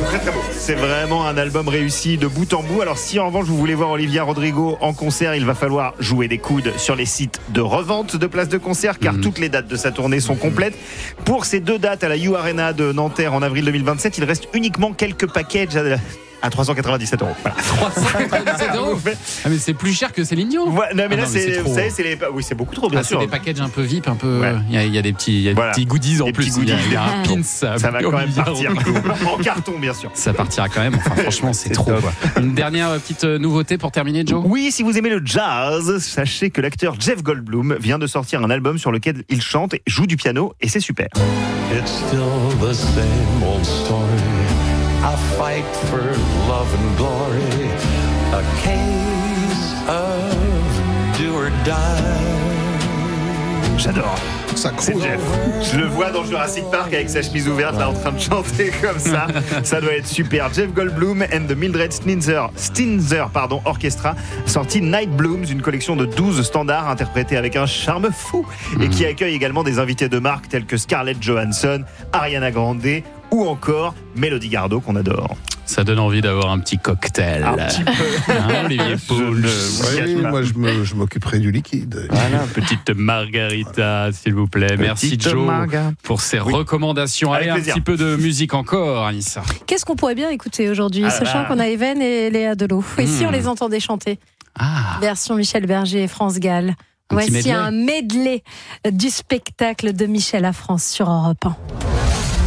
très très beau. C'est vraiment un album réussi de bout en bout. Alors si en revanche vous voulez voir Olivia Rodrigo en concert, il va falloir jouer des coudes sur les sites de revente de places de concert car toutes les dates de sa tournée sont complètes. Pour ces 2 dates à la U Arena de Nanterre en avril 2027, il reste uniquement quelques packages à 397 €. Voilà. 397 €. Ah mais c'est plus cher que Céline Dion. Ouais, non mais là c'est trop. vous savez, oui, c'est beaucoup trop bien sûr. C'est des packages un peu VIP, un peu. Ouais. Il y a des petits goodies en Des plus. petits goodies, Il y a un pins. ça va quand même partir en carton bien sûr. Ça partira quand même. Enfin franchement c'est trop. top. Quoi. Une dernière petite nouveauté pour terminer, Joe. Oui, si vous aimez le jazz, sachez que l'acteur Jeff Goldblum vient de sortir un album sur lequel il chante et joue du piano et c'est super. It's still the same old story. I fight for love and glory. A case of do or die. J'adore. Ça C'est croule. Jeff. Je le vois dans Jurassic Park avec sa chemise ouverte là en train de chanter comme ça. Ça doit être super. Jeff Goldblum and the Mildred Stinzer Orchestra, sorti Night Blooms, une collection de 12 standards interprétés avec un charme fou et qui accueille également des invités de marque tels que Scarlett Johansson, Ariana Grande ou encore Mélodie Gardot qu'on adore. Ça donne envie d'avoir un petit cocktail. Un petit peu. Olivier Pouls. Oui, moi je m'occuperai du liquide. Voilà, petite margarita, s'il vous plaît. Merci Petite Joe marga. pour ces recommandations. Avec Allez, plaisir. un petit peu de musique encore, Anissa. Qu'est-ce qu'on pourrait bien écouter aujourd'hui, Ah sachant là. qu'on a Even et Léa Delot. Et si on les entendait chanter, version Michel Berger et France Gall. Un petit Voici medley. un medley du spectacle de Michel à France sur Europe 1.